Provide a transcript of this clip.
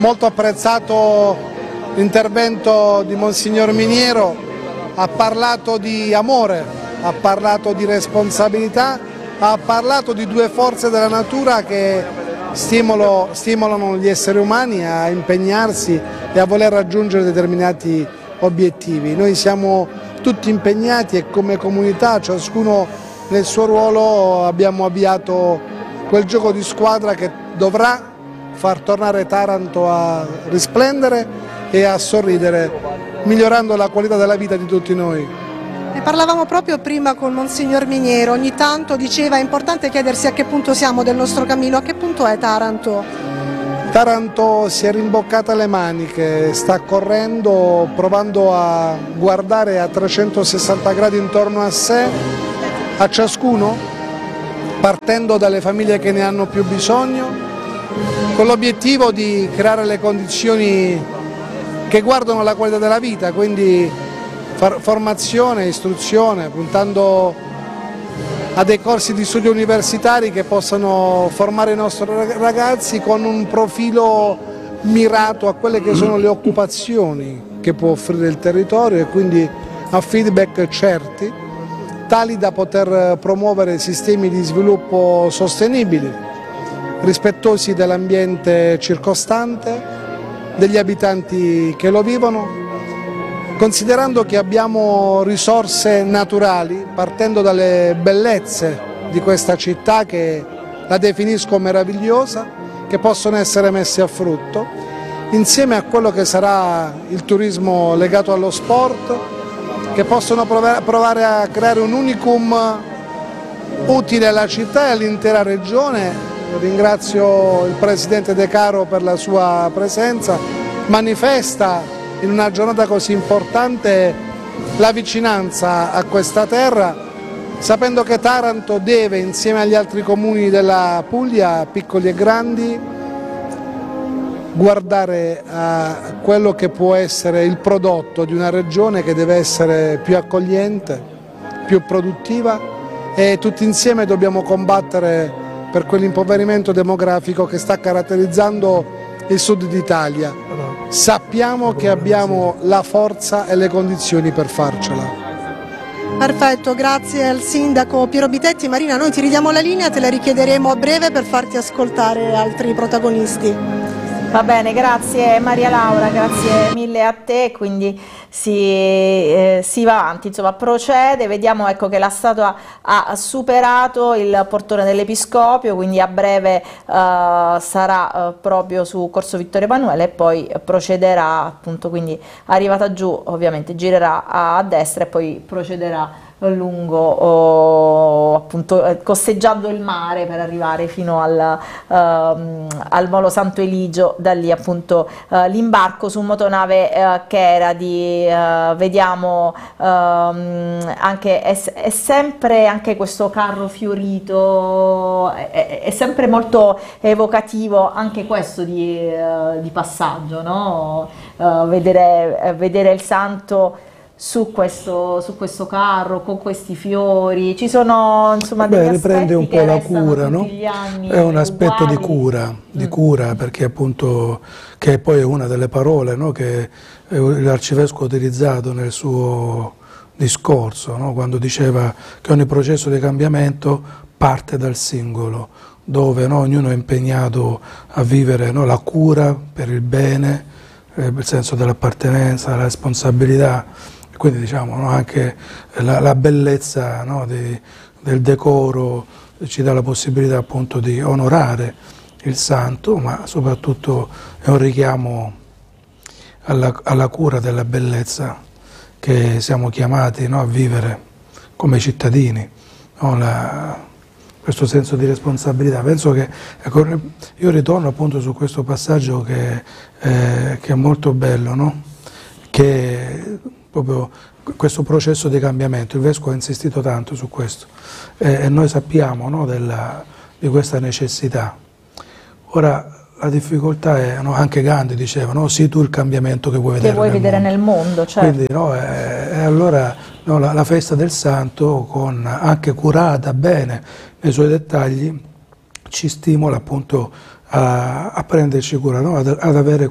Molto apprezzato l'intervento di Monsignor Miniero, ha parlato di amore, ha parlato di responsabilità, ha parlato di due forze della natura che stimolano gli esseri umani a impegnarsi e a voler raggiungere determinati obiettivi. Noi siamo tutti impegnati e come comunità, ciascuno nel suo ruolo, abbiamo avviato quel gioco di squadra che dovrà far tornare Taranto a risplendere e a sorridere, migliorando la qualità della vita di tutti noi. Ne parlavamo proprio prima con Monsignor Miniero, ogni tanto diceva è importante chiedersi a che punto siamo del nostro cammino, a che punto è Taranto? Taranto si è rimboccata le maniche, sta correndo, provando a guardare a 360 gradi intorno a sé, a ciascuno, partendo dalle famiglie che ne hanno più bisogno, con l'obiettivo di creare le condizioni che guardano alla qualità della vita, quindi formazione, istruzione, puntando a dei corsi di studio universitari che possano formare i nostri ragazzi con un profilo mirato a quelle che sono le occupazioni che può offrire il territorio e quindi a feedback certi, tali da poter promuovere sistemi di sviluppo sostenibili, rispettosi dell'ambiente circostante, degli abitanti che lo vivono, considerando che abbiamo risorse naturali, partendo dalle bellezze di questa città che la definisco meravigliosa, che possono essere messe a frutto, insieme a quello che sarà il turismo legato allo sport, che possono provare a creare un unicum utile alla città e all'intera regione. Ringrazio il Presidente De Caro per la sua presenza, manifesta in una giornata così importante la vicinanza a questa terra, sapendo che Taranto deve, insieme agli altri comuni della Puglia, piccoli e grandi, guardare a quello che può essere il prodotto di una regione che deve essere più accogliente, più produttiva e tutti insieme dobbiamo combattere per quell'impoverimento demografico che sta caratterizzando il sud d'Italia. Sappiamo che abbiamo la forza e le condizioni per farcela. Perfetto, grazie al sindaco Piero Bitetti. Marina, noi ti ridiamo la linea, te la richiederemo a breve per farti ascoltare altri protagonisti. Va bene, grazie Maria Laura, grazie mille a te, quindi si va avanti, insomma procede, vediamo ecco, che la statua ha superato il portone dell'Episcopio, quindi a breve sarà proprio su Corso Vittorio Emanuele e poi procederà appunto, quindi arrivata giù ovviamente girerà a destra e poi procederà lungo appunto costeggiando il mare per arrivare fino al Molo Santo Eligio, da lì appunto l'imbarco su motonave che era di vediamo anche è sempre anche questo carro fiorito, è sempre molto evocativo anche questo di passaggio, no? Vedere il santo su questo carro con questi fiori, ci sono insomma degli riprende un po' la cura, no? È un aspetto uguali. di cura perché appunto che poi è una delle parole, no, che l'arcivescovo ha utilizzato nel suo discorso, no, quando diceva che ogni processo di cambiamento parte dal singolo, dove no, ognuno è impegnato a vivere no, la cura per il bene, il senso dell'appartenenza, la responsabilità. Quindi diciamo no, anche la bellezza no, del decoro ci dà la possibilità appunto di onorare il santo, ma soprattutto è un richiamo alla cura della bellezza che siamo chiamati no, a vivere come cittadini, no, questo senso di responsabilità. Penso che ecco, io ritorno appunto su questo passaggio che è molto bello, no? Che proprio questo processo di cambiamento, il Vescovo ha insistito tanto su questo e noi sappiamo no, di questa necessità. Ora la difficoltà è, no, anche Gandhi diceva, no, sii tu il cambiamento che vuoi vedere nel mondo. Certo. Quindi no, allora no, la festa del Santo, anche curata bene nei suoi dettagli, ci stimola appunto a prenderci cura, no, ad avere